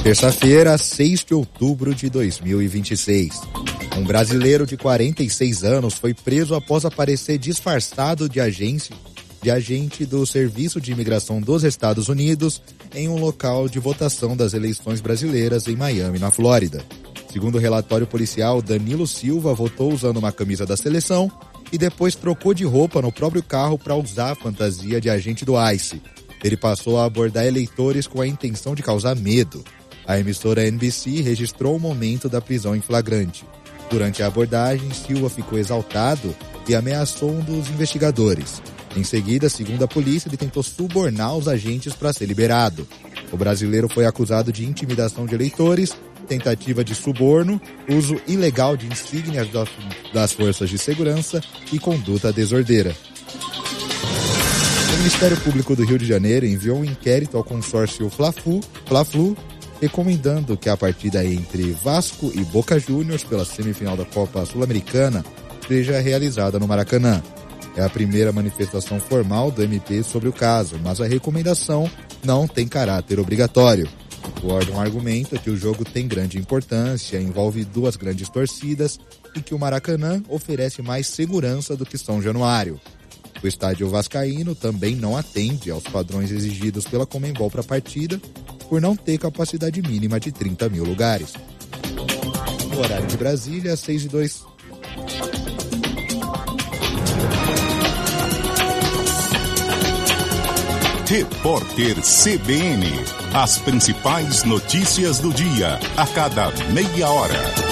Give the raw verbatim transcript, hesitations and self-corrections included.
Terça-feira, seis de outubro de dois mil e vinte e seis. Um brasileiro de quarenta e seis anos foi preso após aparecer disfarçado de agente, de agente do Serviço de Imigração dos Estados Unidos em um local de votação das eleições brasileiras em Miami, na Flórida. Segundo o relatório policial, Danilo Silva votou usando uma camisa da seleção e depois trocou de roupa no próprio carro para usar a fantasia de agente do ICE. Ele passou a abordar eleitores com a intenção de causar medo. A emissora N B C registrou o momento da prisão em flagrante. Durante a abordagem, Silva ficou exaltado e ameaçou um dos investigadores. Em seguida, segundo a polícia, ele tentou subornar os agentes para ser liberado. O brasileiro foi acusado de intimidação de eleitores, tentativa de suborno, uso ilegal de insígnias das forças de segurança e conduta desordeira. O Ministério Público do Rio de Janeiro enviou um inquérito ao consórcio Fla-Flu, Fla-Flu, recomendando que a partida entre Vasco e Boca Juniors pela semifinal da Copa Sul-Americana seja realizada no Maracanã. É a primeira manifestação formal do M P sobre o caso, mas a recomendação não tem caráter obrigatório. O órgão argumenta que o jogo tem grande importância, envolve duas grandes torcidas e que o Maracanã oferece mais segurança do que São Januário. O estádio vascaíno também não atende aos padrões exigidos pela Conmebol para a partida, por não ter capacidade mínima de trinta mil lugares. No horário de Brasília, seis e dois. Repórter C B N. As principais notícias do dia, a cada meia hora.